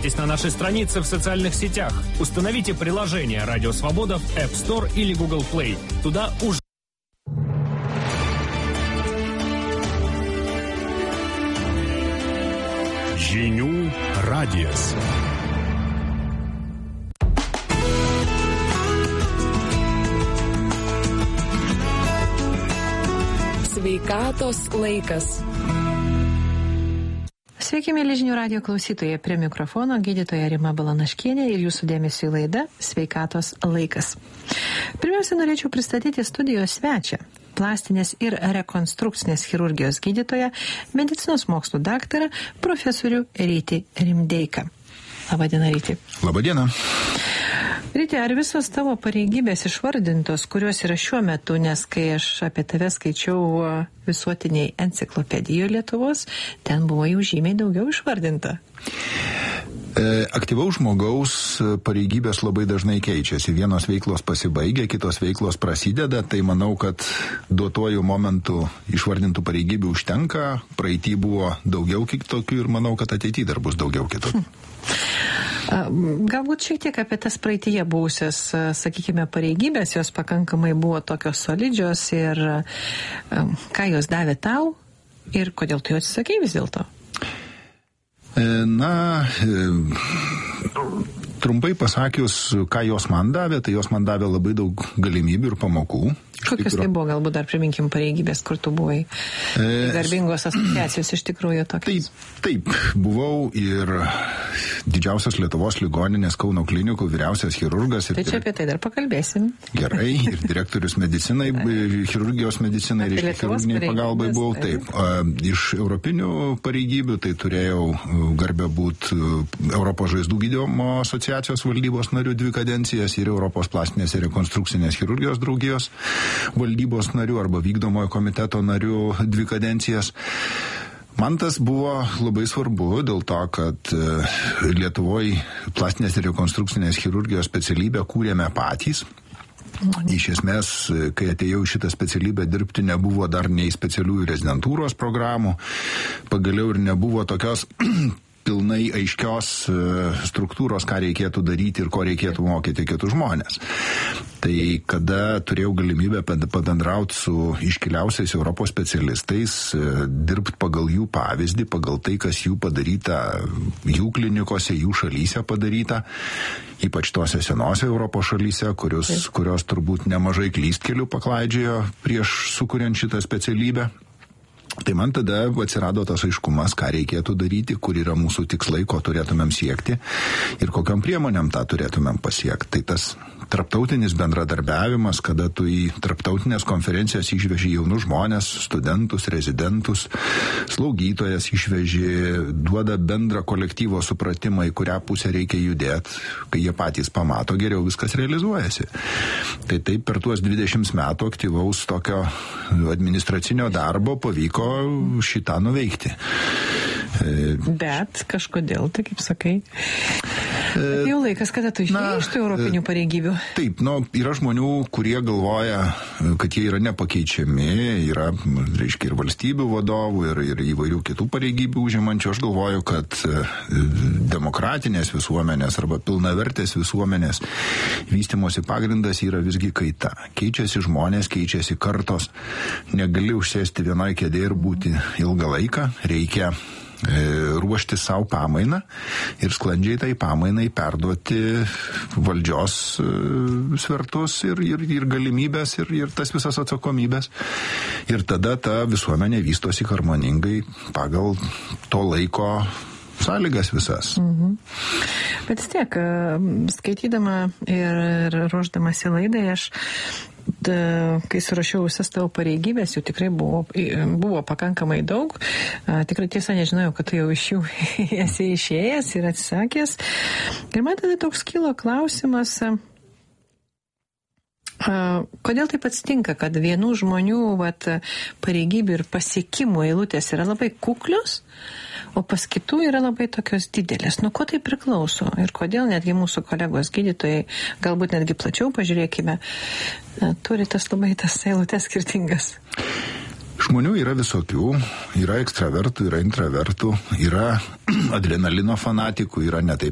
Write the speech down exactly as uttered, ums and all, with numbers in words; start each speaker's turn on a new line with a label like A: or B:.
A: Подписывайтесь на наши страницы в социальных сетях. Установите приложение «Радио Свобода» в App Store или Google Play. Туда уже...
B: Žinių radijas.
C: Sveikatos laikas.
D: Sveiki, mėly Žinių radijo klausytojai, prie mikrofono gydytoja Rima Balanaškienė ir jūsų dėmesio į laidą Sveikatos laikas. Pirmiausia, norėčiau pristatyti studijos svečią, plastinės ir rekonstrukcinės chirurgijos gydytoją, medicinos mokslų daktarą, profesorių Rytį Rimdeiką. Labadiena, Ryti.
E: Labadiena.
D: Ryti, ar visos tavo pareigybės išvardintos, kurios yra šiuo metu, nes kai aš apie tave skaičiau visuotiniai enciklopedijoje Lietuvos, ten buvo jau žymiai daugiau išvardinta?
E: Aktyvaus žmogaus pareigybės labai dažnai keičiasi. Vienos veiklos pasibaigia, kitos veiklos prasideda, tai manau, kad duotuoju momentu išvardintų pareigybių užtenka, praeitį buvo daugiau kitokių ir manau, kad ateityje dar bus daugiau kitokių.
D: Galbūt šiek tiek apie tas praeityje buvusias, sakykime, pareigybės, jos pakankamai buvo tokios solidžios ir ką jos davė tau ir kodėl tu jo atsisakei vis dėlto?
E: Na, trumpai pasakius, ką jos man davė, tai jos man davė labai daug galimybių ir pamokų.
D: Kokios tai buvo, galbūt dar priminkim pareigybės, kur tu buvai? E... Garbingos asociacijos iš tikrųjų tokios.
E: Taip, taip, buvau ir didžiausios Lietuvos ligoninės Kauno klinikų vyriausias chirurgas. Ir
D: tai čia apie tai dar pakalbėsim.
E: Gerai, ir direktorius medicinai, chirurgijos medicinai, ir chirurginiai pagalbai buvau. Taip, iš europinių pareigybių tai turėjau garbę būti Europos žaizdų gydymo asociacijos valdybos narių dvi kadencijas ir Europos plastinės ir rekonstrukcinės chirurgijos draugijos valdybos narių arba vykdomojo komiteto narių dvi kadencijas. Man tas buvo labai svarbu dėl to, kad Lietuvoje plastinės ir rekonstrukcinės chirurgijos specialybę kūrėme patys. Iš esmės, kai atėjau šitą specialybę dirbti, nebuvo dar nei specialiųjų rezidentūros programų, pagaliau ir nebuvo tokios pilnai aiškios struktūros, ką reikėtų daryti ir ko reikėtų mokyti kitus žmonės. Tai kada turėjau galimybę pabendrauti su iškiliausiais Europos specialistais, dirbti pagal jų pavyzdį, pagal tai, kas jų padaryta, jų klinikose, jų šalyse padaryta, ypač tose senose Europos šalyse, kurios, kurios turbūt nemažai klystkelių paklaidžiojo prieš sukuriant šitą specialybę. Tai man tada atsirado tas aiškumas, ką reikėtų daryti, kur yra mūsų tikslai, ko turėtumėm siekti ir kokiam priemonėm tą turėtumėm pasiekti. Tai tas tarptautinis bendradarbiavimas, kada tu į tarptautinės konferencijas išveži jaunus žmonės, studentus, rezidentus, slaugytojas išveži, duoda bendrą kolektyvo supratimą, į kurią pusę reikia judėti, kai jie patys pamato, geriau viskas realizuojasi. Tai taip per tuos dvidešimt metų aktyvaus tokio administracinio darbo pavyko šitą nuveikti.
D: Bet kažkodėl, tai kaip sakai, jau laikas, kada tu išėjai iš tų europinių pareigybių.
E: Taip, nu, yra žmonių, kurie galvoja, kad jie yra nepakeičiami, yra, reiškia, ir valstybių vadovų, ir, ir įvairių kitų pareigybių užimančių. Aš galvoju, kad demokratinės visuomenės arba pilnavertės visuomenės vystimosi pagrindas yra visgi kaita. Keičiasi žmonės, keičiasi kartos. Negali užsėsti vienoj kėdėje ir būti ilgą laiką. Reikia ruošti savo pamainą ir sklandžiai tai pamainai perduoti valdžios svertus ir, ir, ir galimybės ir, ir tas visas atsakomybės. Ir tada ta visuomenė vystosi harmoningai pagal to laiko sąlygas visas.
D: Mhm. Bet vis tiek, skaitydama ir, ir ruošdamasi laidai, aš Da, kai surašiau visas tavo pareigybės, jų tikrai buvo, buvo pakankamai daug. Tikrai tiesa, nežinojau, kad tu jau iš jų esi išėjęs ir atsisakęs. Ir man tada toks kilo klausimas, kodėl taip atsitinka, kad vienų žmonių vat, pareigybių ir pasiekimų eilutės yra labai kuklios, o pas kitų yra labai tokios didelės. Nu, ko tai priklauso? Ir kodėl netgi mūsų kolegos gydytojai, galbūt netgi plačiau pažiūrėkime, turi tas labai tas eilutės skirtingas?
E: Žmonių yra visokių, yra ekstravertų, yra intravertų, yra adrenalino fanatikų, yra netaip